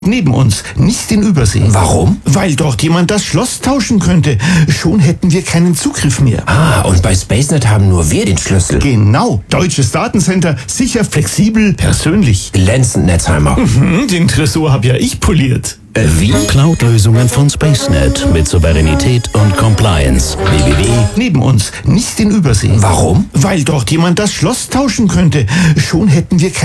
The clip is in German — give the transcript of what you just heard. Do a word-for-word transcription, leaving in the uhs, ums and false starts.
Neben uns, nicht in Übersee. Warum? Weil dort jemand das Schloss tauschen könnte. Schon hätten wir keinen Zugriff mehr. Ah, und bei SpaceNet haben nur wir den Schlüssel. Genau. Deutsches Datencenter. Sicher, flexibel, persönlich. Glänzend, Netzheimer. Mhm, den Tresor hab ja ich poliert. Äh, wie? Cloud-Lösungen von SpaceNet mit Souveränität und Compliance. w w w. Neben uns, nicht in Übersee. Warum? Weil dort jemand das Schloss tauschen könnte. Schon hätten wir keinen